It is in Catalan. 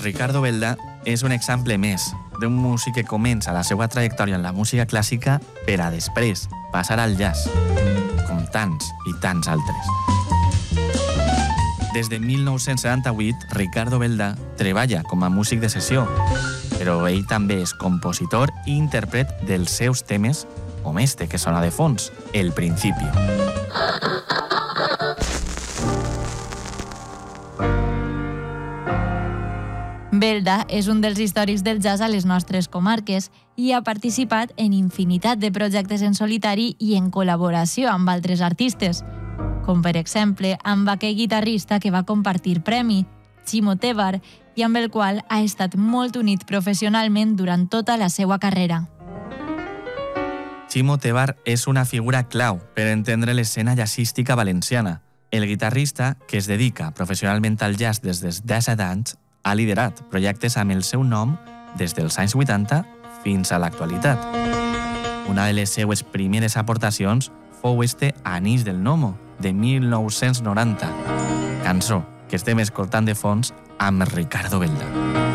Ricardo Belda és un exemple més d'un músic que comença la seva trajectòria en la música clàssica per a després passar al jazz, com tants i tants altres. Des de 1978, Ricardo Belda treballa com a músic de sessió, però ell també és compositor i intèrpret dels seus temes, com este que sona de fons, El Principio. Belda és un dels històrics del jazz a les nostres comarques i ha participat en infinitat de projectes en solitari i en col·laboració amb altres artistes, com per exemple amb aquell guitarrista que va compartir premi, Chimo Tevar, i amb el qual ha estat molt unit professionalment durant tota la seva carrera. Chimo Tevar és una figura clau per entendre l'escena jazzística valenciana. El guitarrista, que es dedica professionalment al jazz des dels 17 anys, ha liderat projectes amb el seu nom des dels anys 80 fins a l'actualitat. Una de les seues primeres aportacions fou este Anís del Nomo, de 1990, cançó que estem escoltant de fons amb Ricardo Belda.